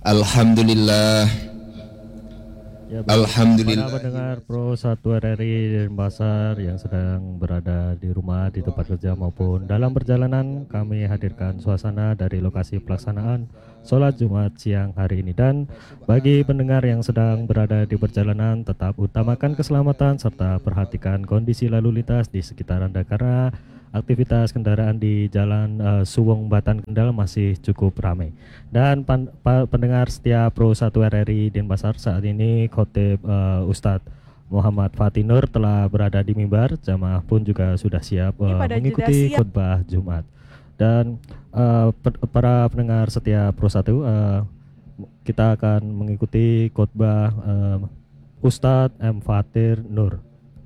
Alhamdulillah. Ya, Alhamdulillah. para pendengar Pro 1 RRI Denpasar yang sedang berada di rumah, di tempat kerja maupun dalam perjalanan, kami hadirkan suasana dari lokasi pelaksanaan sholat Jumat siang hari ini. Dan bagi pendengar yang sedang berada di perjalanan, tetap utamakan keselamatan serta perhatikan kondisi lalu lintas di sekitar Anda karena aktivitas kendaraan di Jalan Suwung Batan Kendal masih cukup ramai. Dan pendengar setia Pro 1 RRI Denpasar, saat ini khotib Ustadz Muhammad Fatinur telah berada di mimbar. Jamaah pun juga sudah siap mengikuti khutbah Jumat. Dan para pendengar setia Pro 1, kita akan mengikuti khutbah Ustadz M. Fatir Nur.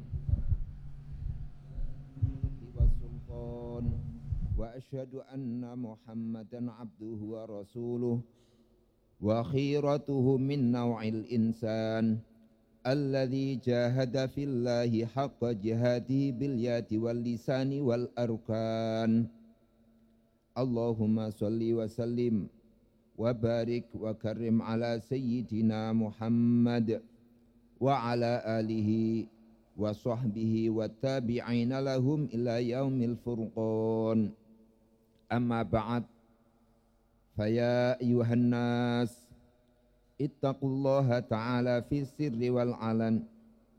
Asyhadu anna Muhammadan abduhu wa rasuluh wa khiratuhu min naw'il insan alladhi jahada fillahi haqqa jihadi bil yadi wal lisani wal arkan. Allahumma salli wa sallim wa barik wa karim ala sayyidina Muhammad wa ala alihi wa sahbihi wa tabi'ina lahum ila yaumil furqan. Amma ba'd, faya ayuhan nas ittaqullaha ta'ala fi sirri wal alan.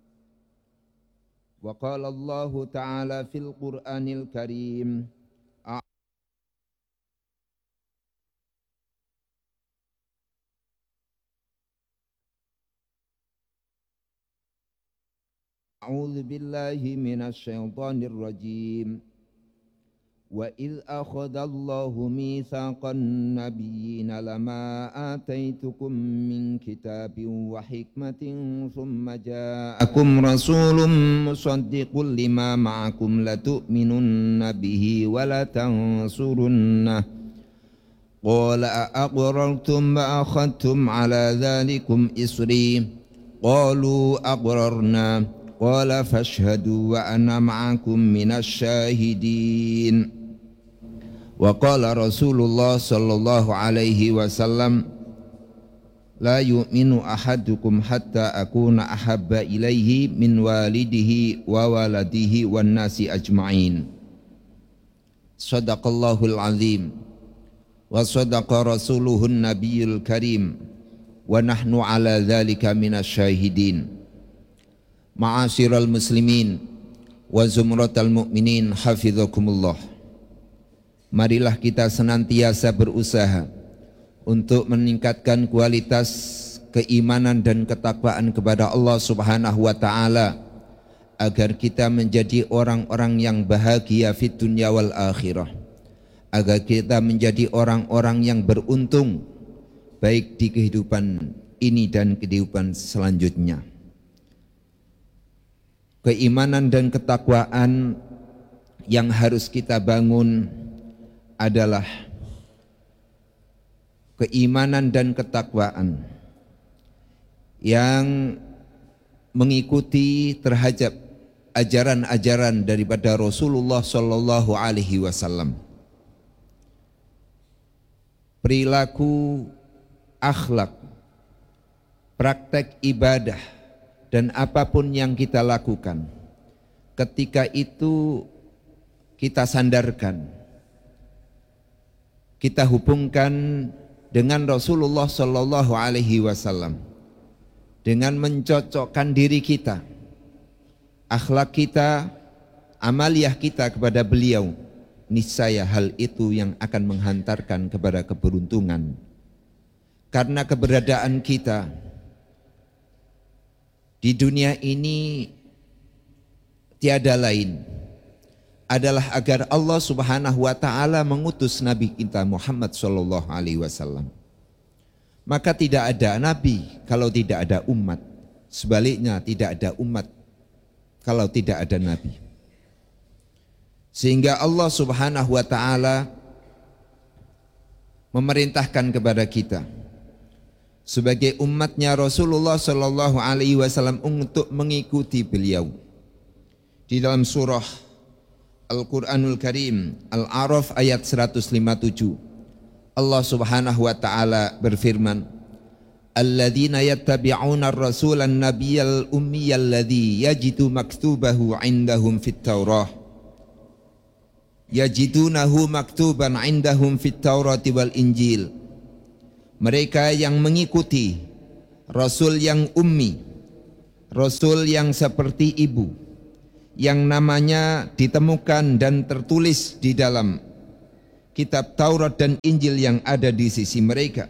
Wa qala Allah ta'ala fil Qur'anil Karim, a'udzu billahi minasy syaithanir rajim. وَإِذْ أَخَذَ اللَّهُ مِيثَاقَ النَّبِيِّينَ لَمَا آتَيْتُكُم مِّن كِتَابٍ وَحِكْمَةٍ ثُمَّ جَاءَكُمْ رَسُولٌ مُّصَدِّقٌ لِّمَا مَعَكُمْ لَتُؤْمِنُنَّ بِهِ وَلَتَنصُرُنَّهُ قَالَ أَأَقْرَرْتُمْ وَأَخَذْتُمْ عَلَى ذَلِكُمْ إِصْرِي قَالُوا أَقْرَرْنَا قَالَ فَاشْهَدُوا وَأَنَا مَعَكُمْ مِنَ الشَّاهِدِينَ. Wa qala Rasulullah sallallahu alaihi wasallam, la yu'minu ahadukum hatta akuna ahabba ilaihi min walidihi wa waladihi wan nasi ajma'in. Sadaqallahul azim wa sadaqa rasuluhun nabiyul karim wa nahnu ala dzalika minasy syahidin. Ma'asyiral muslimin wa zumratal mu'minin hafizakumullah. Marilah kita senantiasa berusaha untuk meningkatkan kualitas keimanan dan ketakwaan kepada Allah Subhanahu wa taala agar kita menjadi orang-orang yang bahagia fid dunya wal akhirah, agar kita menjadi orang-orang yang beruntung baik di kehidupan ini dan kehidupan selanjutnya. Keimanan dan ketakwaan yang harus kita bangun adalah keimanan dan ketakwaan yang mengikuti terhadap ajaran-ajaran daripada Rasulullah sallallahu alaihi wasallam. Perilaku, akhlak, praktek ibadah dan apapun yang kita lakukan, ketika itu kita sandarkan, kita hubungkan dengan Rasulullah sallallahu alaihi wasallam, dengan mencocokkan diri kita, akhlak kita, amaliyah kita kepada beliau, niscaya hal itu yang akan menghantarkan kepada keberuntungan. Karena keberadaan kita di dunia ini tiada lain adalah agar Allah Subhanahu wa taala mengutus Nabi kita Muhammad sallallahu alaihi wasallam. Maka tidak ada nabi kalau tidak ada umat. Sebaliknya tidak ada umat kalau tidak ada nabi. Sehingga Allah Subhanahu wa taala memerintahkan kepada kita sebagai umatnya Rasulullah sallallahu alaihi wasallam untuk mengikuti beliau. Di dalam surah Al-Quranul Karim Al-A'raf ayat 157, Allah Subhanahu wa ta'ala berfirman, alladzina yattabi'una ar-rasula an-nabiyyal ummiyal ladzi yajidu maktubahu 'indahum fit Taurah yajidunahu maktuban 'indahum fit Taurati wal Injil. Mereka yang mengikuti Rasul yang ummi, Rasul yang seperti ibu, yang namanya ditemukan dan tertulis di dalam kitab Taurat dan Injil yang ada di sisi mereka.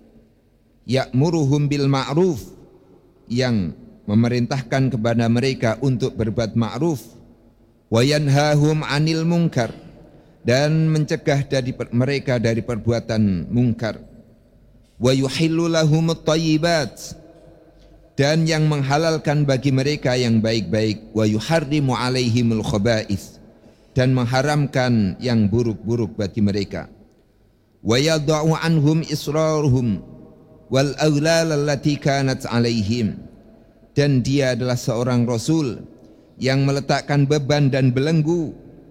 Ya'muruhum bil ma'ruf, yang memerintahkan kepada mereka untuk berbuat ma'ruf, wa yanhahum 'anil munkar, dan mencegah dari mereka dari perbuatan mungkar, wa yuhillu lahumut thayyibat, dan yang menghalalkan bagi mereka yang baik-baik, wa yuharrimu 'alaihimul khaba'ith, dan mengharamkan yang buruk-buruk bagi mereka, wa yadha'u anhum israrhum wal aghlal allati kanat 'alaihim, dan dia adalah seorang rasul yang meletakkan beban dan belenggu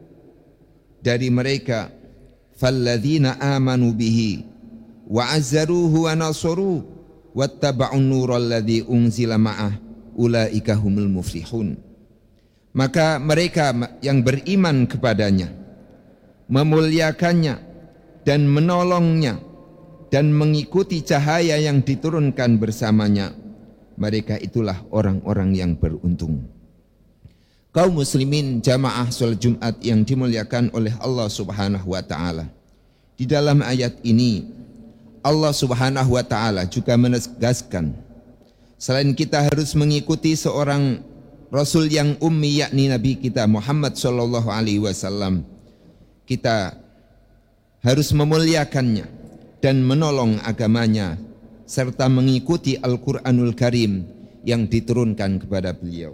dari mereka. Falladzina amanu bihi wa azzaruhu wa nasaru wattaba'un nural ladzi unzila ma'ah ulaika humul muflihun. Maka mereka yang beriman kepadanya, memuliakannya dan menolongnya dan mengikuti cahaya yang diturunkan bersamanya, mereka itulah orang-orang yang beruntung. Kaum muslimin jamaah salat Jumat yang dimuliakan oleh Allah Subhanahu wa taala. Di dalam ayat ini Allah Subhanahu wa taala juga menegaskan, selain kita harus mengikuti seorang rasul yang ummi, yakni Nabi kita Muhammad sallallahu alaihi wasallam, kita harus memuliakannya dan menolong agamanya serta mengikuti Al-Qur'anul Karim yang diturunkan kepada beliau.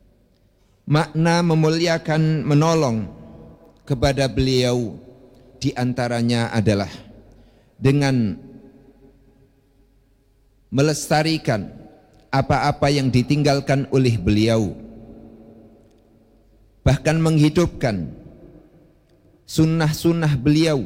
Makna memuliakan, menolong kepada beliau diantaranya adalah dengan melestarikan apa-apa yang ditinggalkan oleh beliau, bahkan menghidupkan sunnah-sunnah beliau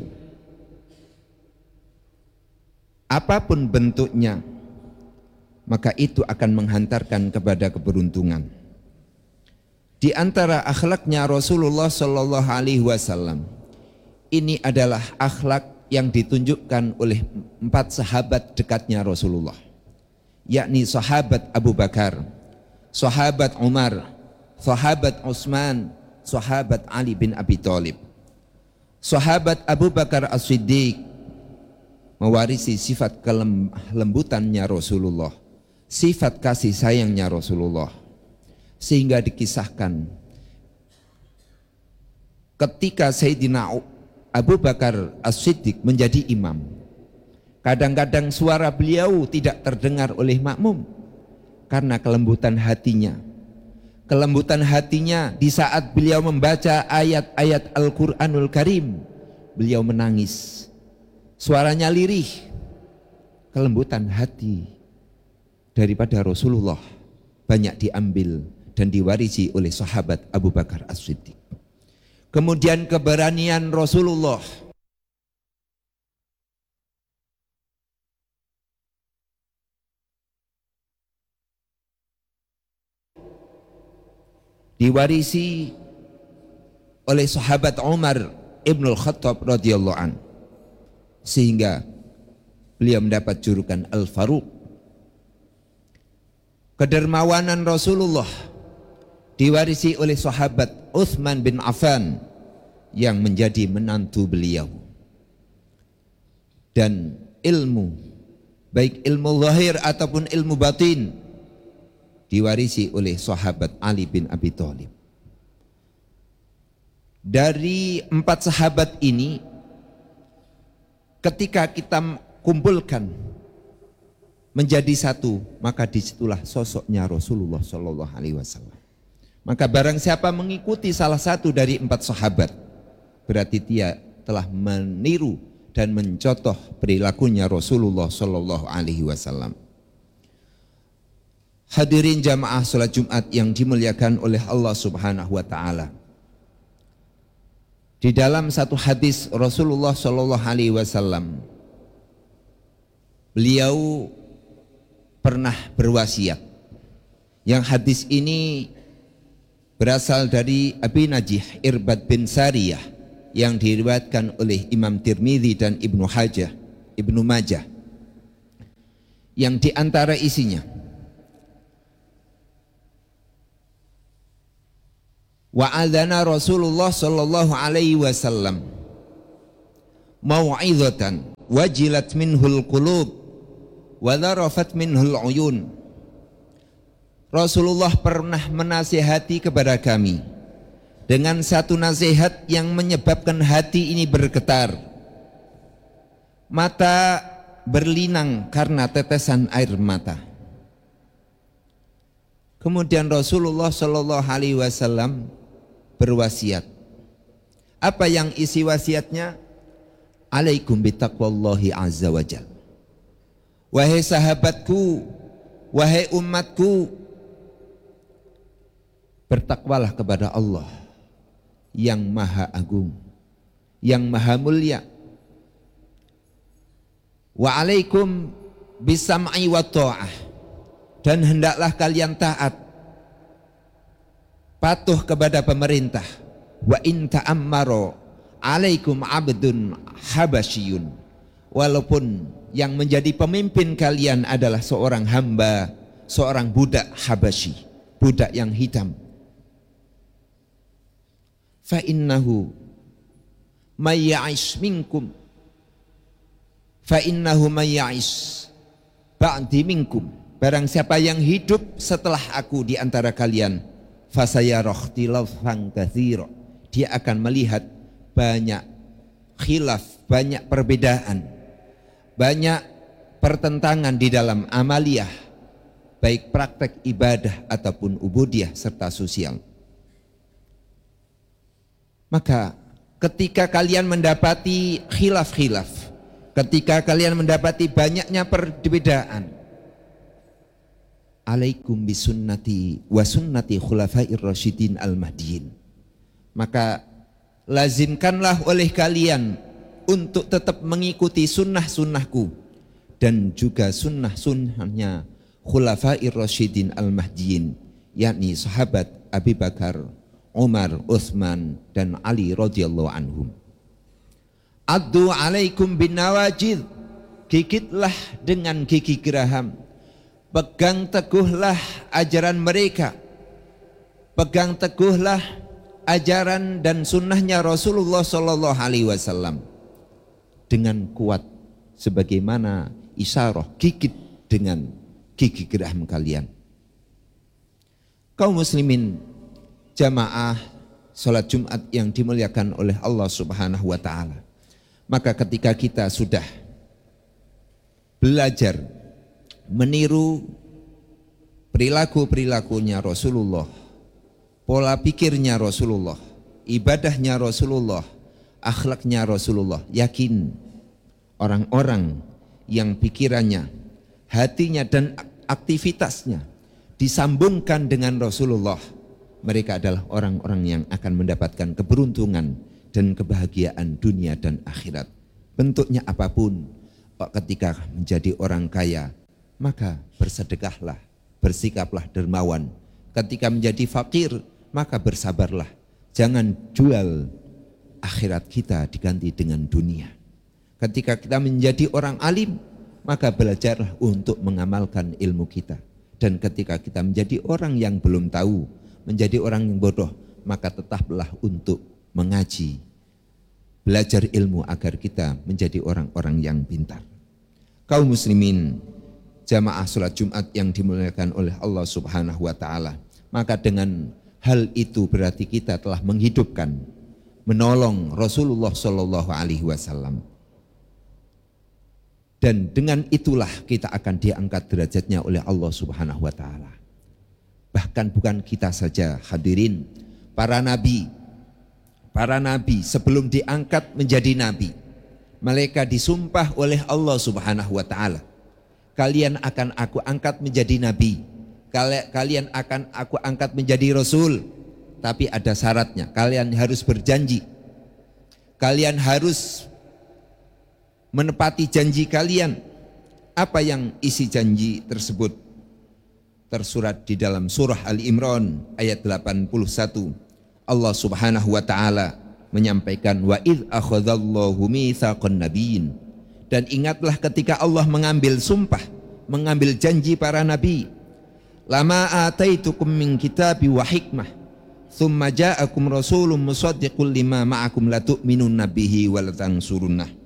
apapun bentuknya, maka itu akan menghantarkan kepada keberuntungan. Di antara akhlaknya Rasulullah sallallahu alaihi wasallam, ini adalah akhlak yang ditunjukkan oleh 4 sahabat dekatnya Rasulullah, yakni sahabat Abu Bakar, sahabat Umar, sahabat Utsman, sahabat Ali bin Abi Thalib. Sahabat Abu Bakar As-Siddiq mewarisi sifat kelembutannya Rasulullah, sifat kasih sayangnya Rasulullah, sehingga dikisahkan ketika Sayyidina Abu Bakar As-Siddiq menjadi imam, kadang-kadang suara beliau tidak terdengar oleh makmum karena kelembutan hatinya. Kelembutan hatinya di saat beliau membaca ayat-ayat Al-Qur'anul Karim, beliau menangis, suaranya lirih. Kelembutan hati daripada Rasulullah banyak diambil dan diwarisi oleh sahabat Abu Bakar As-Siddiq. Kemudian keberanian Rasulullah diwarisi oleh sahabat Umar Ibnul Khattab radhiyallahu an, sehingga beliau mendapat julukan Al-Faruq. Kedermawanan Rasulullah diwarisi oleh sahabat Utsman bin Affan yang menjadi menantu beliau. Dan ilmu, baik ilmu zahir ataupun ilmu batin, diwarisi oleh sahabat Ali bin Abi Thalib. Dari 4 sahabat ini, ketika kita kumpulkan menjadi satu, maka disitulah sosoknya Rasulullah Shallallahu Alaihi Wasallam. Maka barang siapa mengikuti salah satu dari 4 sahabat, berarti dia telah meniru dan mencontoh perilakunya Rasulullah Shallallahu Alaihi Wasallam. Hadirin jamaah salat Jumat yang dimuliakan oleh Allah Subhanahu wa taala. Di dalam satu hadis Rasulullah Shallallahu alaihi wasallam, beliau pernah berwasiat. Yang hadis ini berasal dari Abi Najih Irbad bin Sariyah yang diriwayatkan oleh Imam Tirmidzi dan Ibnu Majah, yang diantara isinya wa'adzana Rasulullah sallallahu alaihi wasallam mau'izatan wajilat minhul qulub wa dharafat minhul uyun. Rasulullah pernah menasihati kepada kami dengan satu nasihat yang menyebabkan hati ini bergetar, mata berlinang karena tetesan air mata. Kemudian Rasulullah Shallallahu Alaihi Wasallam berwasiat. Apa yang isi wasiatnya? Alaikum bitaqwallahi azza wajal. Wahai sahabatku, wahai umatku, bertakwalah kepada Allah yang maha agung, yang maha mulia. Wa alaikum bisam'i wa ta'ah, dan hendaklah kalian taat, patuh kepada pemerintah. Wa in ta'ammaro alaikum abdun habasyun, walaupun yang menjadi pemimpin kalian adalah seorang hamba, seorang budak Habasyi, budak yang hitam. Fa innahu may ya'ish minkum, fa innahu may ya'ish ba'di minkum, barang siapa yang hidup setelah aku di antara kalian, fasayara ikhtilafan katsira, dia akan melihat banyak khilaf, banyak perbedaan, banyak pertentangan di dalam amaliyah, baik praktek ibadah ataupun ubudiyah serta sosial. Maka ketika kalian mendapati khilaf-khilaf, ketika kalian mendapati banyaknya perbedaan, alaikum bisunnati wa sunnati khulafair rasyidin al-mahdiyin, maka lazimkanlah oleh kalian untuk tetap mengikuti sunnah-sunnahku dan juga sunnah-sunnahnya khulafair rasyidin al-mahdiyin, yakni sahabat Abi Bakar, Umar, Utsman dan Ali radhiyallahu anhum. Addu alaikum bin nawajid, gigitlah dengan gigi geraham, pegang teguhlah ajaran mereka, pegang teguhlah ajaran dan sunnahnya Rasulullah sallallahu alaihi wasallam dengan kuat, sebagaimana isyarah gigit dengan gigi geraham kalian. Kaum muslimin jamaah salat Jumat yang dimuliakan oleh Allah Subhanahu wa taala. Maka ketika kita sudah belajar meniru perilaku-perilakunya Rasulullah, pola pikirnya Rasulullah, ibadahnya Rasulullah, akhlaknya Rasulullah, yakin orang-orang yang pikirannya, hatinya dan aktivitasnya disambungkan dengan Rasulullah, mereka adalah orang-orang yang akan mendapatkan keberuntungan dan kebahagiaan dunia dan akhirat. Bentuknya apapun, ketika menjadi orang kaya, maka bersedekahlah, bersikaplah dermawan. Ketika menjadi fakir, maka bersabarlah. Jangan jual akhirat kita diganti dengan dunia. Ketika kita menjadi orang alim, maka belajarlah untuk mengamalkan ilmu kita. Dan ketika kita menjadi orang yang belum tahu, menjadi orang yang bodoh, maka tetaplah untuk mengaji, belajar ilmu agar kita menjadi orang-orang yang pintar. Kaum muslimin, jamaah salat Jumat yang dimuliakan oleh Allah Subhanahu wa taala, maka dengan hal itu berarti kita telah menghidupkan, menolong Rasulullah sallallahu alaihi wasallam. Dan dengan itulah kita akan diangkat derajatnya oleh Allah Subhanahu wa taala. Bahkan bukan kita saja hadirin, para nabi sebelum diangkat menjadi nabi, mereka disumpah oleh Allah Subhanahu wa taala, kalian akan aku angkat menjadi nabi, kalian akan aku angkat menjadi rasul, tapi ada syaratnya, kalian harus berjanji, kalian harus menepati janji kalian, Apa yang isi janji tersebut? Tersurat di dalam surah Ali Imran ayat 81. Allah Subhanahu wa taala menyampaikan, wa idz akhadallahu mitsaqan nabiyyin, dan ingatlah ketika Allah mengambil sumpah, mengambil janji para nabi, lama ataitukum min kitabi wa hikmah thumma ja'akum rasulun musaddiqul lima ma'akum la tu'minunna bihi wa la tansurunnah.